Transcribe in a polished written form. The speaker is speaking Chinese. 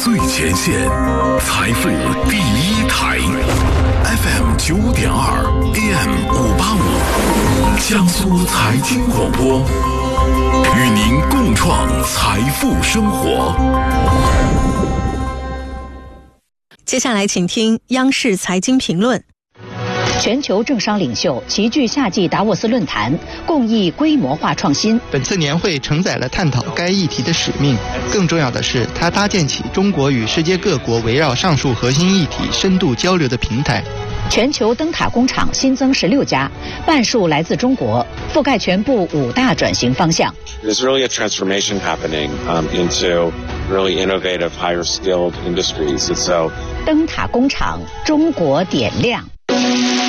最前线，财富第一台 ，FM 9.2 AM 585，江苏财经广播，与您共创财富生活。 接下来，请听央视财经评论。 全球政商领袖齐聚夏季达沃斯论坛，共议规模化创新。 本次年会承载了探讨该议题的使命，更重要的是，它搭建起中国与世界各国围绕上述核心议题深度交流的平台。 全球灯塔工厂新增16家，半数来自中国，覆盖全部5大转型方向。 There's really a transformation happening into really innovative, higher skilled industries. And so, 灯塔工厂，中国点亮。